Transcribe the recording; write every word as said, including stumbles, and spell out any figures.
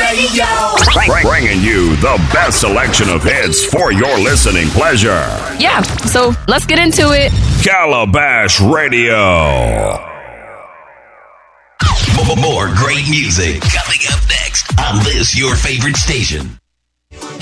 Radio. Bring- Bringing you the best selection of hits for your listening pleasure. Yeah, so let's get into it. Calabash Radio. More great music coming up next on this, your favorite station.